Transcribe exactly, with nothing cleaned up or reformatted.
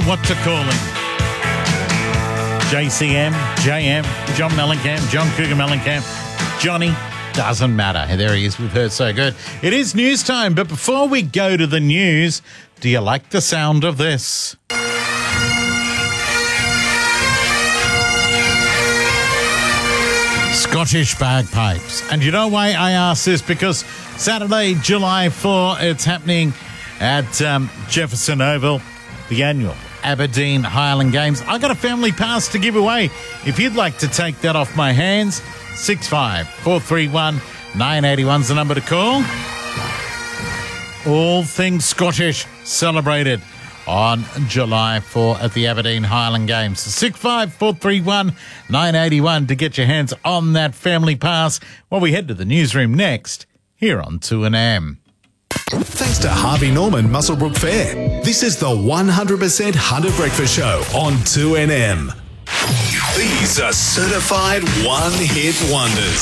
what to call him. J C M, J M, John Mellencamp, John Cougar Mellencamp, Johnny, doesn't matter. There he is. We've heard so good. It is news time, but before we go to the news, do you like the sound of this? Scottish bagpipes. And you know why I ask this? Because Saturday, July fourth, it's happening at um, Jefferson Oval, the annual Aberdeen Highland Games. I got a family pass to give away. If you'd like to take that off my hands, six five four three one nine eight one's the number to call. All things Scottish celebrated on July fourth at the Aberdeen Highland Games. six five four three one nine eight one to get your hands on that family pass while we head to the newsroom next here on two N M. Thanks to Harvey Norman Muswellbrook Fair. This is the one hundred percent Hunter Breakfast Show on two N M. These are certified one-hit wonders.